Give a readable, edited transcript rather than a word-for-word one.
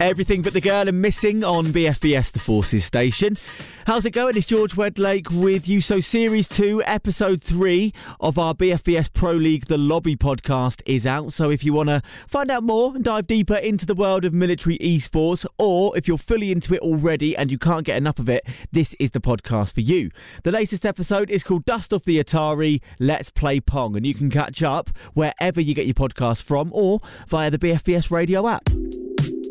Everything But the Girl and Missing on BFBS, the Forces station. How's it going? It's George Wedlake with you. So Series 2, Episode 3 of our BFBS Pro League The Lobby podcast is out. So if you want to find out more and dive deeper into the world of military esports, or if you're fully into it already and you can't get enough of it, this is the podcast for you. The latest episode is called Dust Off the Atari, Let's Play Pong, and you can catch up wherever you get your podcast from or via the BFBS radio app.